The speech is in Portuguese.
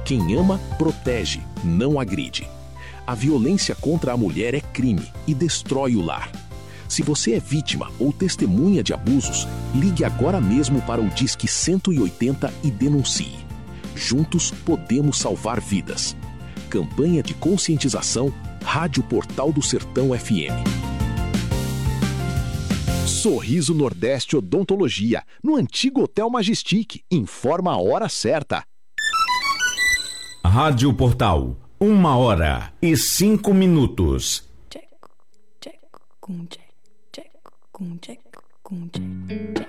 Quem ama, protege, não agride. A violência contra a mulher é crime e destrói o lar. Se você é vítima ou testemunha de abusos, ligue agora mesmo para o Disque 180 e denuncie. Juntos podemos salvar vidas. Campanha de conscientização, Rádio Portal do Sertão FM. Sorriso Nordeste Odontologia, no antigo Hotel Majestic. Informa a hora certa. Rádio Portal, 1h05. Check, check, check, check, check.